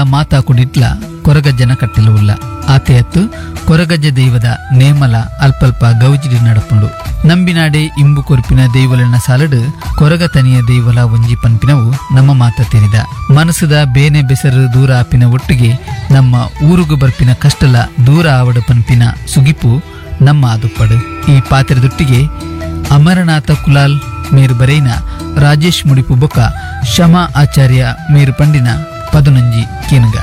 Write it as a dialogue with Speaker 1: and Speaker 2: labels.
Speaker 1: ಮಾತಾ ಕುಡಿಟ್ಲ ಕೊರಗಜ್ಜನ ಕಟ್ಟಿಲು ಉಲ್ಲ ಆತೆ ಎತ್ತು ಕೊರಗಜ್ಜ ದೈವದ ನೇಮಲ ಅಲ್ಪಲ್ಪ ಗೌಜಿಡಿ ನಡಪುಂಡು ನಂಬಿನಾಡೆ ಇಂಬು ಕೊರ್ಪಿನ ದೈವಲನ ಸಾಲಡು ಕೊರಗ ತನಿಯ ದೈವಲ ಒಂಜಿ ಪನ್ಪಿನವು ನಮ್ಮ ಮಾತ ತೆರಿದ ಮನಸ್ಸುದ ಬೇನೆ ಬೆಸರು ದೂರ ಆಪಿನ ಒಟ್ಟಿಗೆ ನಮ್ಮ ಊರುಗು ಬರ್ಪಿನ ಕಷ್ಟಲ ದೂರ ಆವಡು ಪನ್ಪಿನ ಸುಗಿಪು ನಮ್ಮ ಆದುಪ್ಪಡು ಈ ಪಾತ್ರೆದೊಟ್ಟಿಗೆ ಅಮರನಾಥ ಕುಲಾಲ್ ಮೇರು ಬರೈನ ರಾಜೇಶ್ ಮುಡಿಪು ಬೊಕ್ಕ ಶಮಾ ಆಚಾರ್ಯ ಮೇರು ಪಂಡಿನ 11 ಕಿನುಗ